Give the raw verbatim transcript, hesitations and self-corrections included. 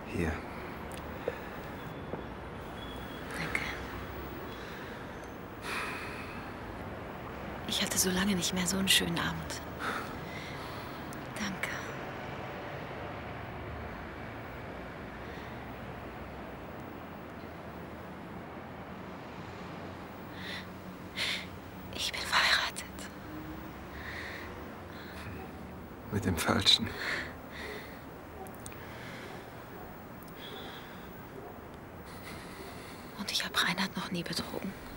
Hier. Danke. Ich hatte so lange nicht mehr so einen schönen Abend. Danke. Ich bin verheiratet. Mit dem Falschen. Und ich habe Reinhard noch nie betrogen.